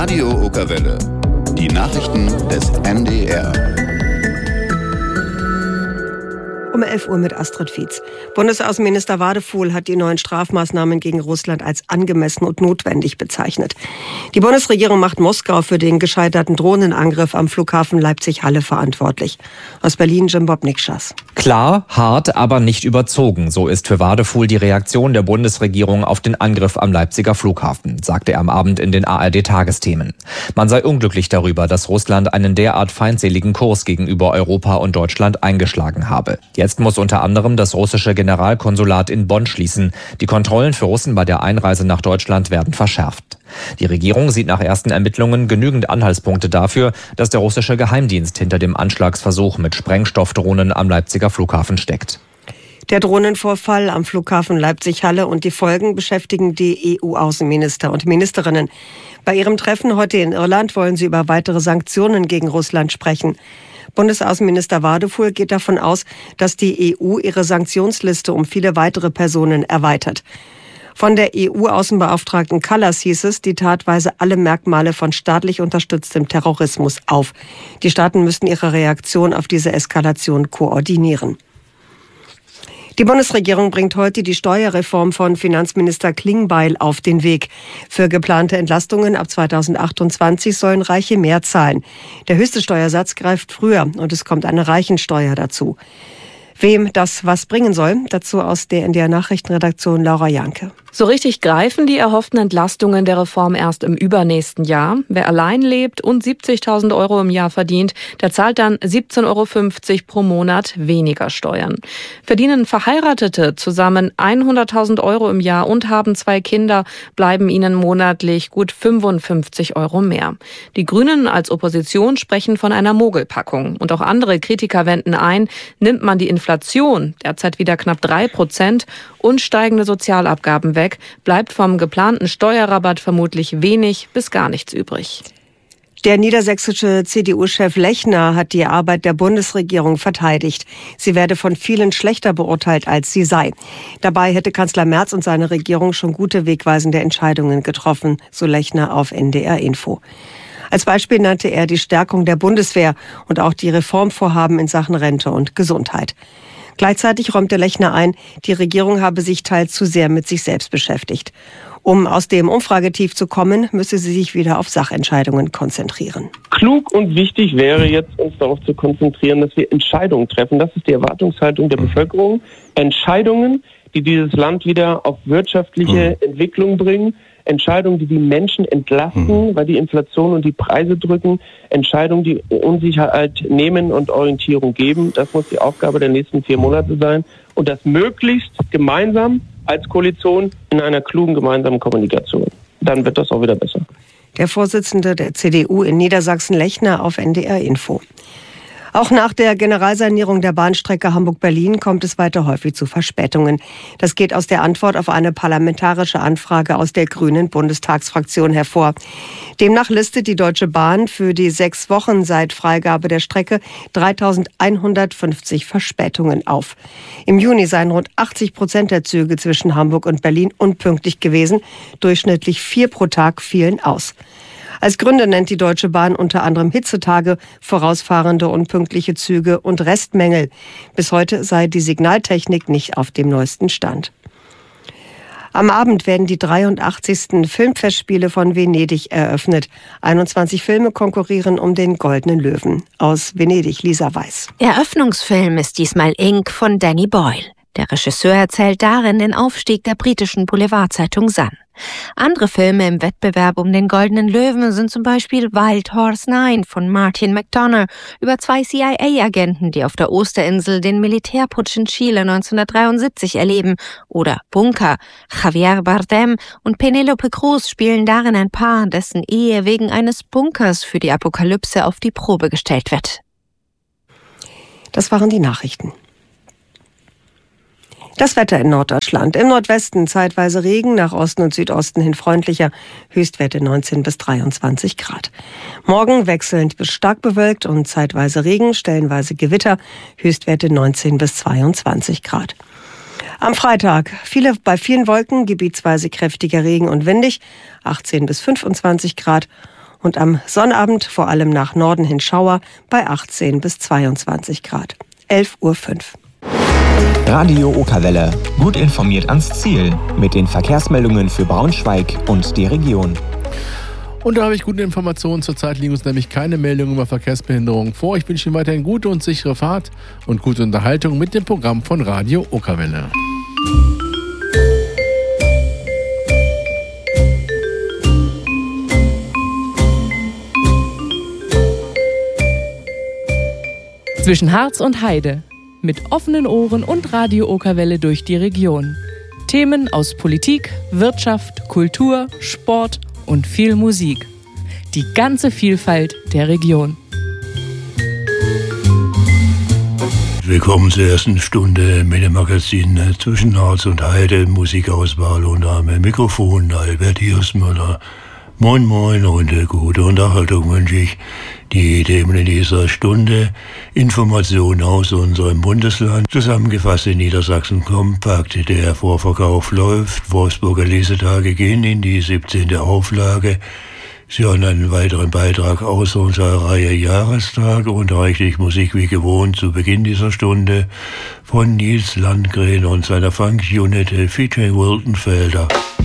Radio Okerwelle. Die Nachrichten des NDR. Um 11 Uhr mit Astrid Fietz. Bundesaußenminister Wadefuhl hat die neuen Strafmaßnahmen gegen Russland als angemessen und notwendig bezeichnet. Die Bundesregierung macht Moskau für den gescheiterten Drohnenangriff am Flughafen Leipzig-Halle verantwortlich. Aus Berlin Jim Bobnik-Schass. Klar, hart, aber nicht überzogen. So ist für Wadefuhl die Reaktion der Bundesregierung auf den Angriff am Leipziger Flughafen, sagte er am Abend in den ARD-Tagesthemen. Man sei unglücklich darüber, dass Russland einen derart feindseligen Kurs gegenüber Europa und Deutschland eingeschlagen habe. Jetzt muss unter anderem das russische Generalkonsulat in Bonn schließen. Die Kontrollen für Russen bei der Einreise nach Deutschland werden verschärft. Die Regierung sieht nach ersten Ermittlungen genügend Anhaltspunkte dafür, dass der russische Geheimdienst hinter dem Anschlagsversuch mit Sprengstoffdrohnen am Leipziger Flughafen steckt. Der Drohnenvorfall am Flughafen Leipzig-Halle und die Folgen beschäftigen die EU-Außenminister und Ministerinnen. Bei ihrem Treffen heute in Irland wollen sie über weitere Sanktionen gegen Russland sprechen. Bundesaußenminister Wadefuhl geht davon aus, dass die EU ihre Sanktionsliste um viele weitere Personen erweitert. Von der EU-Außenbeauftragten Kallas hieß es, die Tat weise alle Merkmale von staatlich unterstütztem Terrorismus auf. Die Staaten müssten ihre Reaktion auf diese Eskalation koordinieren. Die Bundesregierung bringt heute die Steuerreform von Finanzminister Klingbeil auf den Weg. Für geplante Entlastungen ab 2028 sollen Reiche mehr zahlen. Der höchste Steuersatz greift früher und es kommt eine Reichensteuer dazu. Wem das was bringen soll, dazu aus der NDR-Nachrichtenredaktion Laura Janke. So richtig greifen die erhofften Entlastungen der Reform erst im übernächsten Jahr. Wer allein lebt und 70.000 € im Jahr verdient, der zahlt dann 17,50 € pro Monat weniger Steuern. Verdienen Verheiratete zusammen 100.000 € im Jahr und haben 2 Kinder, bleiben ihnen monatlich gut 55 € mehr. Die Grünen als Opposition sprechen von einer Mogelpackung. Und auch andere Kritiker wenden ein, nimmt man die Inflation, derzeit wieder knapp 3%, und steigende Sozialabgaben weg, bleibt vom geplanten Steuerrabatt vermutlich wenig bis gar nichts übrig. Der niedersächsische CDU-Chef Lechner hat die Arbeit der Bundesregierung verteidigt. Sie werde von vielen schlechter beurteilt, als sie sei. Dabei hätte Kanzler Merz und seine Regierung schon gute wegweisende Entscheidungen getroffen, so Lechner auf NDR Info. Als Beispiel nannte er die Stärkung der Bundeswehr und auch die Reformvorhaben in Sachen Rente und Gesundheit. Gleichzeitig räumte Lechner ein, die Regierung habe sich teils zu sehr mit sich selbst beschäftigt. Um aus dem Umfragetief zu kommen, müsse sie sich wieder auf Sachentscheidungen konzentrieren. Klug und wichtig wäre jetzt, uns darauf zu konzentrieren, dass wir Entscheidungen treffen. Das ist die Erwartungshaltung der Bevölkerung. Entscheidungen, die dieses Land wieder auf wirtschaftliche Entwicklung bringen. Entscheidungen, die die Menschen entlasten, weil die Inflation und die Preise drücken. Entscheidungen, die Unsicherheit nehmen und Orientierung geben. Das muss die Aufgabe der nächsten 4 Monate sein. Und das möglichst gemeinsam als Koalition in einer klugen gemeinsamen Kommunikation. Dann wird das auch wieder besser. Der Vorsitzende der CDU in Niedersachsen Lechner auf NDR Info. Auch nach der Generalsanierung der Bahnstrecke Hamburg-Berlin kommt es weiter häufig zu Verspätungen. Das geht aus der Antwort auf eine parlamentarische Anfrage aus der Grünen Bundestagsfraktion hervor. Demnach listet die Deutsche Bahn für die 6 Wochen seit Freigabe der Strecke 3.150 Verspätungen auf. Im Juni seien rund 80% der Züge zwischen Hamburg und Berlin unpünktlich gewesen. Durchschnittlich 4 pro Tag fielen aus. Als Gründe nennt die Deutsche Bahn unter anderem Hitzetage, vorausfahrende unpünktliche Züge und Restmängel. Bis heute sei die Signaltechnik nicht auf dem neuesten Stand. Am Abend werden die 83. Filmfestspiele von Venedig eröffnet. 21 Filme konkurrieren um den Goldenen Löwen. Aus Venedig, Lisa Weiß. Eröffnungsfilm ist diesmal Ink von Danny Boyle. Der Regisseur erzählt darin den Aufstieg der britischen Boulevardzeitung Sun. Andere Filme im Wettbewerb um den Goldenen Löwen sind zum Beispiel Wild Horse 9 von Martin McDonagh über 2 CIA-Agenten, die auf der Osterinsel den Militärputsch in Chile 1973 erleben, oder Bunker. Javier Bardem und Penélope Cruz spielen darin ein Paar, dessen Ehe wegen eines Bunkers für die Apokalypse auf die Probe gestellt wird. Das waren die Nachrichten. Das Wetter in Norddeutschland. Im Nordwesten zeitweise Regen, nach Osten und Südosten hin freundlicher. Höchstwerte 19 bis 23 Grad. Morgen wechselnd bis stark bewölkt und zeitweise Regen, stellenweise Gewitter. Höchstwerte 19 bis 22 Grad. Am Freitag bei vielen Wolken, gebietsweise kräftiger Regen und windig. 18 bis 25 Grad. und am Sonnabend vor allem nach Norden hin Schauer bei 18 bis 22 Grad. 11:05 Uhr. Radio Okerwelle. Gut informiert ans Ziel. Mit den Verkehrsmeldungen für Braunschweig und die Region. Und da habe ich gute Informationen. Zurzeit liegen uns nämlich keine Meldungen über Verkehrsbehinderungen vor. Ich wünsche Ihnen weiterhin gute und sichere Fahrt und gute Unterhaltung mit dem Programm von Radio Okerwelle. Zwischen Harz und Heide. Mit offenen Ohren und Radio Okerwelle durch die Region. Themen aus Politik, Wirtschaft, Kultur, Sport und viel Musik. Die ganze Vielfalt der Region. Willkommen zur ersten Stunde mit dem Magazin Zwischen Harz und Heide, Musikauswahl und am Mikrofon Albert Hirsmüller. Moin moin und gute Unterhaltung wünsche ich. Die Themen in dieser Stunde: Informationen aus unserem Bundesland, zusammengefasst in Niedersachsen kompakt. Der Vorverkauf läuft, Wolfsburger Lesetage gehen in die 17. Auflage. Sie hören einen weiteren Beitrag aus unserer Reihe Jahrestage und reichlich Musik wie gewohnt zu Beginn dieser Stunde von Nils Landgren und seiner Funk-Unit featuring Wilton Felder.